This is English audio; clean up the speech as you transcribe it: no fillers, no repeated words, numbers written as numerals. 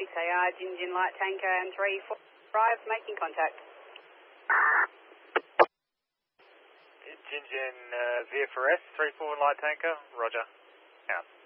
6AR, Jinjin Light Tanker and 345 making contact. Jinjin VFRS, 34 Light Tanker, roger, out.